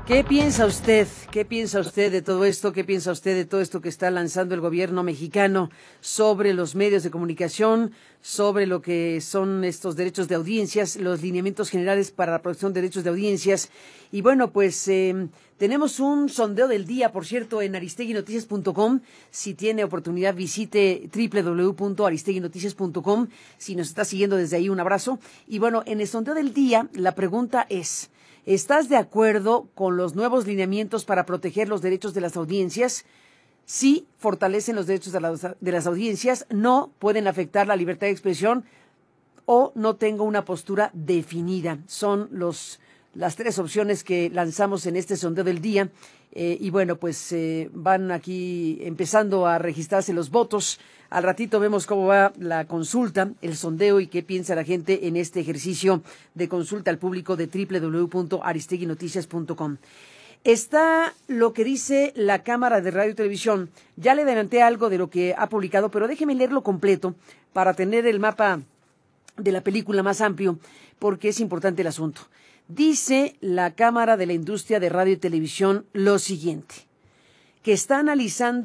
¿Qué piensa usted? ¿Qué piensa usted de todo esto? ¿Qué piensa usted de todo esto que está lanzando el gobierno mexicano sobre los medios de comunicación, sobre lo que son estos derechos de audiencias, los lineamientos generales para la protección de derechos de audiencias? Y bueno, pues tenemos un sondeo del día, por cierto, en aristeguinoticias.com. Si tiene oportunidad, visite www.aristeguinoticias.com. Si nos está siguiendo desde ahí, un abrazo. Y bueno, en el sondeo del día, la pregunta es: ¿estás de acuerdo con los nuevos lineamientos para proteger los derechos de las audiencias? Sí, fortalecen los derechos de las audiencias, no pueden afectar la libertad de expresión o no tengo una postura definida. Son las tres opciones que lanzamos en este sondeo del día. Y bueno, pues van aquí empezando a registrarse los votos. Al ratito vemos cómo va la consulta, el sondeo y qué piensa la gente en este ejercicio de consulta al público de www.aristeguinoticias.com. Está lo que dice la Cámara de Radio y Televisión. Ya le adelanté algo de lo que ha publicado, pero déjeme leerlo completo para tener el mapa de la película más amplio, porque es importante el asunto. Dice la Cámara de la Industria de Radio y Televisión lo siguiente, que está analizando